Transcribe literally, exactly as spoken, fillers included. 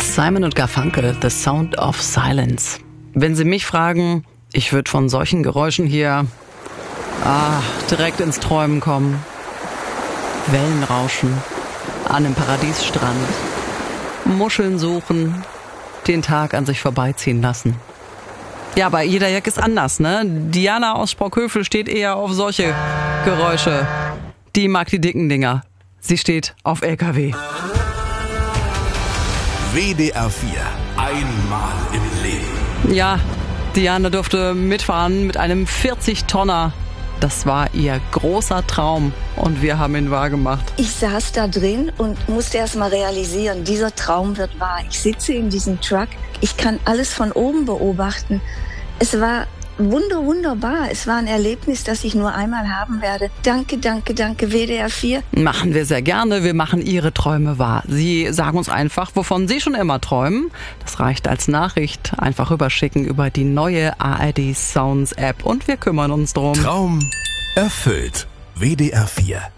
Simon und Garfunkel, The Sound of Silence. Wenn Sie mich fragen, ich würde von solchen Geräuschen hier ah, direkt ins Träumen kommen. Wellen rauschen, an einem Paradiesstrand, Muscheln suchen, den Tag an sich vorbeiziehen lassen. Ja, aber jeder Jack ist anders, ne? Diana aus Sprockhövel steht eher auf solche Geräusche. Die mag die dicken Dinger. Sie steht auf L K W. W D R vier. Einmal im Leben. Ja, Diana durfte mitfahren mit einem vierzig Tonner. Das war ihr großer Traum und wir haben ihn wahrgemacht. Ich saß da drin und musste erst mal realisieren, dieser Traum wird wahr. Ich sitze in diesem Truck, ich kann alles von oben beobachten. Es war wunder, wunderbar. Es war ein Erlebnis, das ich nur einmal haben werde. Danke, danke, danke, W D R vier. Machen wir sehr gerne. Wir machen Ihre Träume wahr. Sie sagen uns einfach, wovon Sie schon immer träumen. Das reicht als Nachricht. Einfach rüberschicken über die neue A R D Sounds App und wir kümmern uns drum. Traum erfüllt. W D R vier.